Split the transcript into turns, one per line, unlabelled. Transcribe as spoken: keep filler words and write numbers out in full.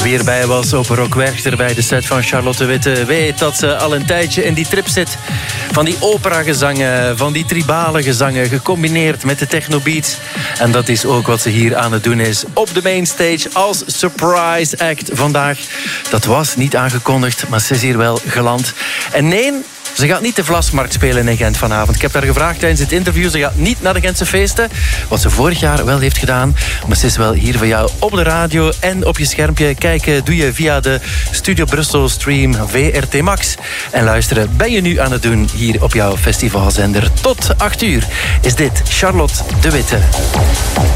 Wie erbij was op Rock Werchter bij de set van Charlotte Witte weet dat ze al een tijdje in die trip zit. Van die operagezangen, van die tribale gezangen, gecombineerd met de technobeats. En dat is ook wat ze hier aan het doen is op de mainstage als surprise act vandaag. Dat was niet aangekondigd, maar ze is hier wel geland. En nee, ze gaat niet de Vlasmarkt spelen in Gent vanavond. Ik heb haar gevraagd tijdens het interview. Ze gaat niet naar de Gentse feesten. Wat ze vorig jaar wel heeft gedaan. Maar ze is wel hier voor jou op de radio en op je schermpje. Kijken doe je via de Studio Brussel stream V R T Max. En luisteren ben je nu aan het doen hier op jouw festivalzender. Tot acht uur is dit Charlotte de Witte.